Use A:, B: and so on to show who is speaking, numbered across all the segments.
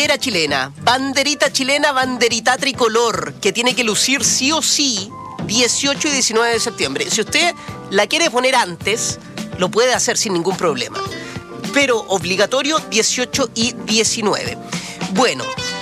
A: bandera chilena, banderita chilena, banderita tricolor, que tiene que lucir sí o sí 18 y 19 de septiembre. Si usted la quiere poner antes, lo puede hacer sin ningún problema. Pero obligatorio 18 y 19. Bueno,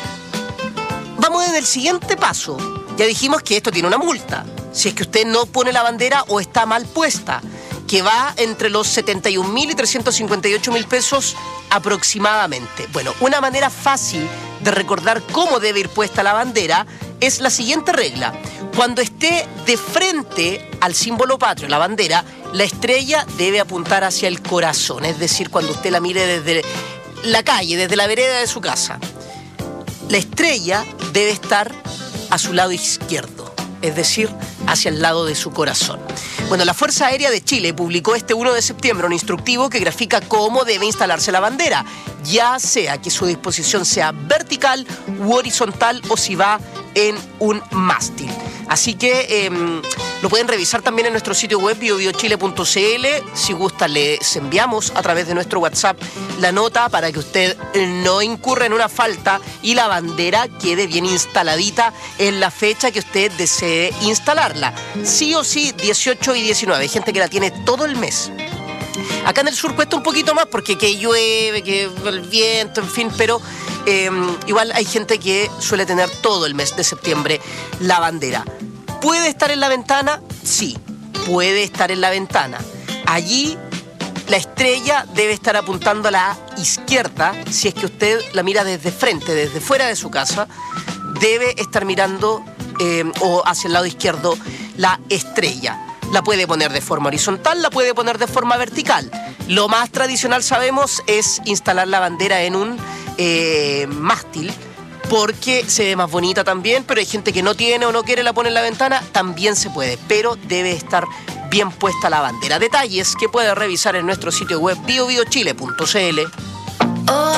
A: vamos desde el siguiente paso. Ya dijimos que esto tiene una multa. Si es que usted no pone la bandera o está mal puesta, que va entre los 71.000 y 358.000 pesos aproximadamente. Bueno, una manera fácil de recordar cómo debe ir puesta la bandera es la siguiente regla. Cuando esté de frente al símbolo patrio, la bandera, la estrella debe apuntar hacia el corazón. Es decir, cuando usted la mire desde la calle, desde la vereda de su casa, la estrella debe estar a su lado izquierdo, es decir, hacia el lado de su corazón. Bueno, la Fuerza Aérea de Chile publicó este 1 de septiembre un instructivo que grafica cómo debe instalarse la bandera, ya sea que su disposición sea vertical u horizontal o si va en un mástil. Así que lo pueden revisar también en nuestro sitio web biobiochile.cl. Si gusta, les enviamos a través de nuestro WhatsApp la nota para que usted no incurra en una falta y la bandera quede bien instaladita en la fecha que usted desee instalarla. Sí o sí, 18 y 19. Hay gente que la tiene todo el mes. Acá en el sur cuesta un poquito más porque que llueve, que el viento, en fin, pero igual hay gente que suele tener todo el mes de septiembre la bandera. ¿Puede estar en la ventana? Sí, puede estar en la ventana. Allí la estrella debe estar apuntando a la izquierda. Si es que usted la mira desde frente, desde fuera de su casa, debe estar mirando o hacia el lado izquierdo la estrella. La puede poner de forma horizontal, la puede poner de forma vertical. Lo más tradicional, sabemos, es instalar la bandera en un mástil, porque se ve más bonita también, pero hay gente que no tiene o no quiere, la pone en la ventana, también se puede, pero debe estar bien puesta la bandera. Detalles que puede revisar en nuestro sitio web biobiochile.cl.